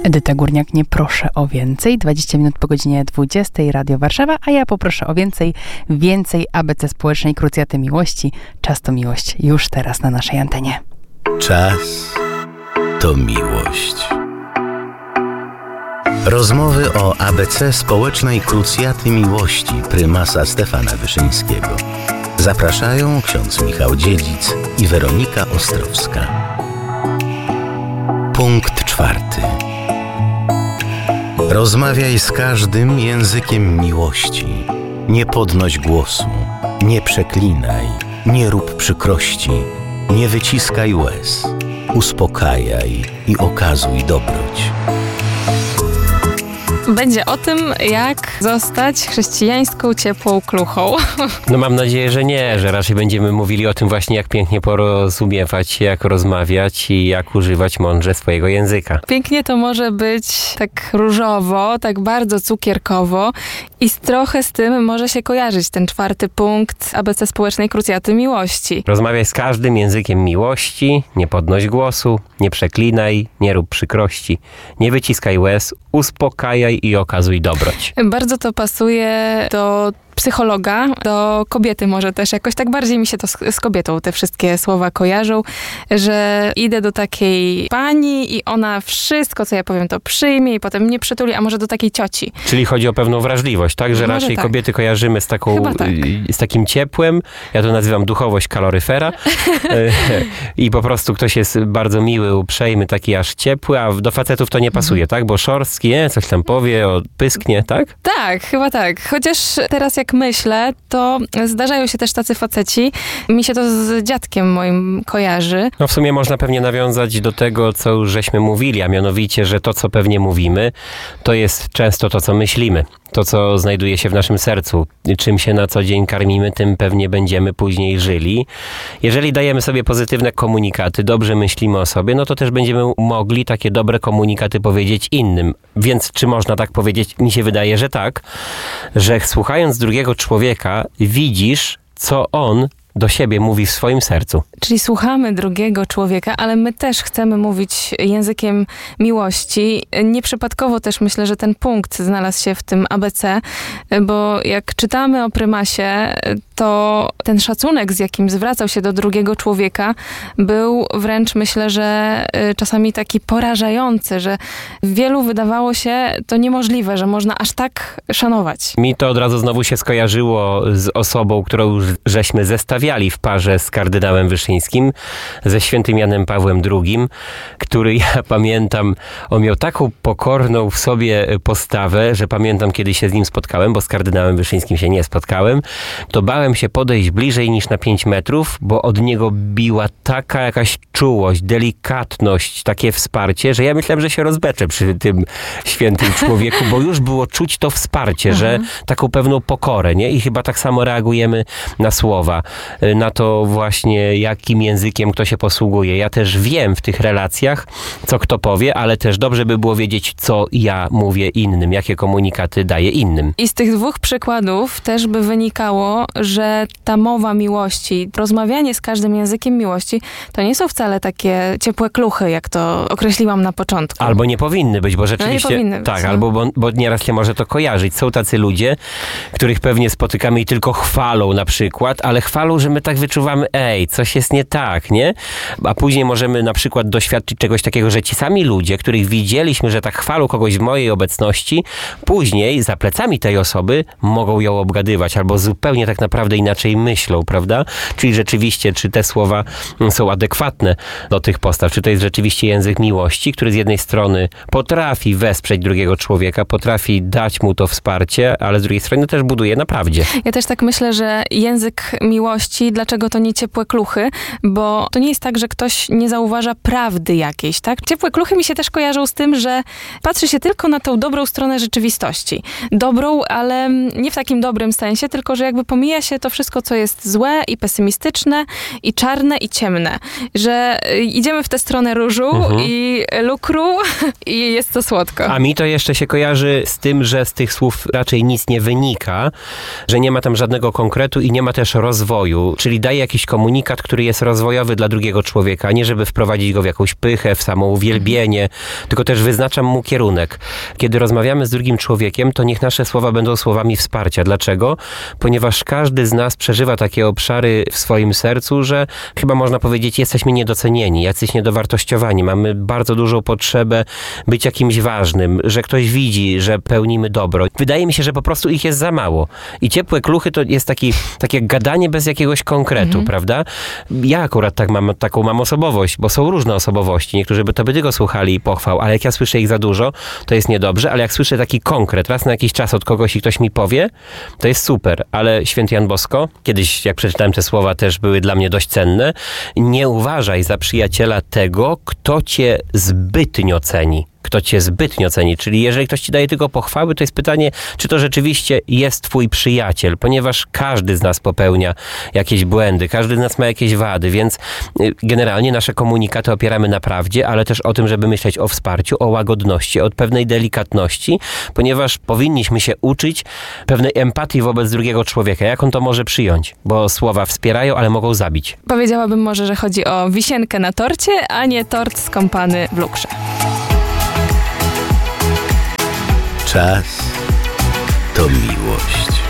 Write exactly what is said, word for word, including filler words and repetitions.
Edyta Górniak, nie proszę o więcej. dwadzieścia minut po godzinie dwudziestej, Radio Warszawa, a ja poproszę o więcej, więcej A B C Społecznej Krucjaty Miłości. Czas to miłość już teraz na naszej antenie. Czas to miłość. Rozmowy o A B C Społecznej Krucjaty Miłości prymasa Stefana Wyszyńskiego. Zapraszają ksiądz Michał Dziedzic i Weronika Ostrowska. Punkt czwarty. Rozmawiaj z każdym językiem miłości. Nie podnoś głosu, nie przeklinaj, nie rób przykrości, nie wyciskaj łez. Uspokajaj i okazuj dobroć. Będzie o tym, jak zostać chrześcijańską ciepłą kluchą. No mam nadzieję, że nie, że raczej będziemy mówili o tym właśnie, jak pięknie porozumiewać się, jak rozmawiać i jak używać mądrze swojego języka. Pięknie to może być tak różowo, tak bardzo cukierkowo i trochę z tym może się kojarzyć ten czwarty punkt A B C Społecznej Krucjaty Miłości. Rozmawiaj z każdym językiem miłości, nie podnoś głosu, nie przeklinaj, nie rób przykrości, nie wyciskaj łez, uspokajaj i okazuj dobroć. Bardzo to pasuje do psychologa, do kobiety może też jakoś tak bardziej mi się to z, z kobietą te wszystkie słowa kojarzą, że idę do takiej pani i ona wszystko, co ja powiem, to przyjmie i potem mnie przytuli, a może do takiej cioci. Czyli chodzi o pewną wrażliwość, tak? Że Może raczej tak. kobiety kojarzymy z taką, tak. z takim ciepłem, ja to nazywam duchowość kaloryfera i po prostu ktoś jest bardzo miły, uprzejmy, taki aż ciepły, a do facetów to nie pasuje, tak? Bo szorstki, nie? Coś tam powie, pysknie, tak? Tak, chyba tak. Chociaż teraz jak myślę, to zdarzają się też tacy faceci. Mi się to z dziadkiem moim kojarzy. No w sumie można pewnie nawiązać do tego, co już żeśmy mówili, a mianowicie, że to, co pewnie mówimy, to jest często to, co myślimy. To, co znajduje się w naszym sercu. Czym się na co dzień karmimy, tym pewnie będziemy później żyli. Jeżeli dajemy sobie pozytywne komunikaty, dobrze myślimy o sobie, no to też będziemy mogli takie dobre komunikaty powiedzieć innym. Więc czy można tak powiedzieć? Mi się wydaje, że tak, że słuchając drugiego człowieka, widzisz, co on do siebie mówi w swoim sercu. Czyli słuchamy drugiego człowieka, ale my też chcemy mówić językiem miłości. Nieprzypadkowo też myślę, że ten punkt znalazł się w tym A B C, bo jak czytamy o prymasie, to ten szacunek, z jakim zwracał się do drugiego człowieka, był wręcz, myślę, że czasami taki porażający, że wielu wydawało się to niemożliwe, że można aż tak szanować. Mi to od razu znowu się skojarzyło z osobą, którą już żeśmy zestawiali w parze z kardynałem Wyszyńskim, ze świętym Janem Pawłem drugim, który, ja pamiętam, on miał taką pokorną w sobie postawę, że pamiętam, kiedy się z nim spotkałem, bo z kardynałem Wyszyńskim się nie spotkałem, to bałem się podejść bliżej niż na pięć metrów, bo od niego biła taka jakaś czułość, delikatność, takie wsparcie, że ja myślałem, że się rozbeczę przy tym świętym człowieku, bo już było czuć to wsparcie, mhm. że taką pewną pokorę, nie? I chyba tak samo reagujemy na słowa, na to właśnie, jakim językiem kto się posługuje. Ja też wiem w tych relacjach, co kto powie, ale też dobrze by było wiedzieć, co ja mówię innym, jakie komunikaty daję innym. I z tych dwóch przykładów też by wynikało, że ta mowa miłości, rozmawianie z każdym językiem miłości, to nie są wcale takie ciepłe kluchy, jak to określiłam na początku. Albo nie powinny być, bo rzeczywiście... No nie powinny być, tak, no. albo bo, bo nieraz się może to kojarzyć. Są tacy ludzie, których pewnie spotykamy i tylko chwalą na przykład, ale chwalą, że my tak wyczuwamy, ej, coś jest nie tak, nie? A później możemy na przykład doświadczyć czegoś takiego, że ci sami ludzie, których widzieliśmy, że tak chwalą kogoś w mojej obecności, później za plecami tej osoby mogą ją obgadywać, albo zupełnie tak naprawdę inaczej myślą, prawda? Czyli rzeczywiście, czy te słowa są adekwatne do tych postaw, czy to jest rzeczywiście język miłości, który z jednej strony potrafi wesprzeć drugiego człowieka, potrafi dać mu to wsparcie, ale z drugiej strony też buduje na prawdzie. Ja też tak myślę, że język miłości, dlaczego to nie ciepłe kluchy? Bo to nie jest tak, że ktoś nie zauważa prawdy jakiejś, tak? Ciepłe kluchy mi się też kojarzą z tym, że patrzy się tylko na tą dobrą stronę rzeczywistości. Dobrą, ale nie w takim dobrym sensie, tylko że jakby pomija się to wszystko, co jest złe i pesymistyczne, i czarne, i ciemne. Że idziemy w tę stronę różu mhm. i lukru i jest to słodko. A mi to jeszcze się kojarzy z tym, że z tych słów raczej nic nie wynika, że nie ma tam żadnego konkretu i nie ma też rozwoju. rozwoju, czyli daje jakiś komunikat, który jest rozwojowy dla drugiego człowieka, a nie żeby wprowadzić go w jakąś pychę, w samouwielbienie, tylko też wyznaczam mu kierunek. Kiedy rozmawiamy z drugim człowiekiem, to niech nasze słowa będą słowami wsparcia. Dlaczego? Ponieważ każdy z nas przeżywa takie obszary w swoim sercu, że chyba można powiedzieć, jesteśmy niedocenieni, jacyś niedowartościowani, mamy bardzo dużą potrzebę być jakimś ważnym, że ktoś widzi, że pełnimy dobro. Wydaje mi się, że po prostu ich jest za mało. I ciepłe kluchy to jest taki, takie gadanie bez jakiegoś konkretu, mhm. prawda? Ja akurat tak mam, taką mam osobowość, bo są różne osobowości. Niektórzy by to by tylko słuchali pochwał, ale jak ja słyszę ich za dużo, to jest niedobrze, ale jak słyszę taki konkret, raz na jakiś czas od kogoś i ktoś mi powie, to jest super. Ale święty Jan Bosko, kiedyś jak przeczytałem te słowa, też były dla mnie dość cenne. Nie uważaj za przyjaciela tego, kto cię zbytnio ceni. Kto cię zbytnio ceni. Czyli jeżeli ktoś ci daje tylko pochwały, to jest pytanie, czy to rzeczywiście jest twój przyjaciel, ponieważ każdy z nas popełnia jakieś błędy, każdy z nas ma jakieś wady, więc generalnie nasze komunikaty opieramy na prawdzie, ale też o tym, żeby myśleć o wsparciu, o łagodności, o pewnej delikatności, ponieważ powinniśmy się uczyć pewnej empatii wobec drugiego człowieka. Jak on to może przyjąć? Bo słowa wspierają, ale mogą zabić. Powiedziałabym może, że chodzi o wisienkę na torcie, a nie tort skąpany w lukrze. Czas to miłość.